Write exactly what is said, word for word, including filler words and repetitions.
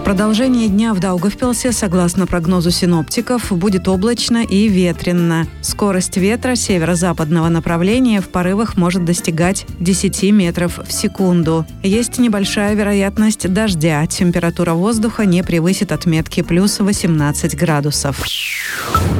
продолжение дня в Даугавпилсе, согласно прогнозу синоптиков, будет облачно и ветрено. Скорость ветра северо-западного направления в порывах может достигать десять метров в секунду. Есть небольшая вероятность дождя. Температура воздуха не превысит отметки плюс восемнадцать градусов.